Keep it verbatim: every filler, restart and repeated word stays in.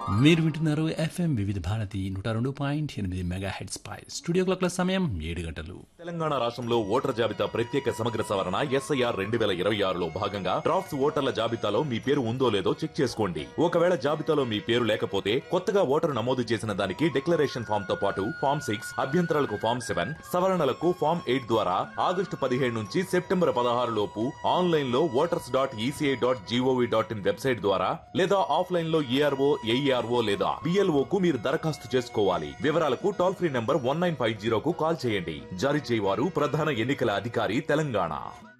మీరు వింటున్నారు ఎఫ్ఎం వివిధ భారతి నూట రెండు పాయింట్ ఎనిమిది మెగా హెడ్స్ పై స్టూడియో క్లాక్ల సమయం ఏడు గంటలు. తెలంగాణ రాష్ట్రంలో ఓటర్ జాబితా ప్రత్యేక సమగ్ర సవరణ ఎస్ఐఆర్ రెండు వేల ఇరవై ఆరులో భాగంగా డ్రాఫ్ట్స్ ఓటర్ల జాబితాలో మీ పేరు ఉందో లేదో చెక్ చేసుకోండి. ఒకవేళ జాబితాలో మీ పేరు లేకపోతే కొత్తగా ఓటరు నమోదు చేసిన దానికి డిక్లరేషన్ ఫామ్ తో పాటు ఫామ్ సిక్స్ అభ్యంతరాలకు ఫామ్ సెవెన్ సవరణలకు ఫామ్ ఎయిట్ ద్వారా ఆగస్టు పదిహేడు నుంచి సెప్టెంబర్ పదహారు లోపు ఆన్లైన్ లో voters dot ECI dot GOV dot in website ద్వారా లేదా ఆఫ్లైన్ లో ఈఆర్ఓ ఏఈఆర్ఓ లేదా బిఎల్ఓ కు మీరు దరఖాస్తు చేసుకోవాలి. వివరాలకు toll free number one nine five zero కు కాల్ చేయండి. జారీ చేయవారు ప్రధాన ఎన్నికల అధికారి తెలంగాణ.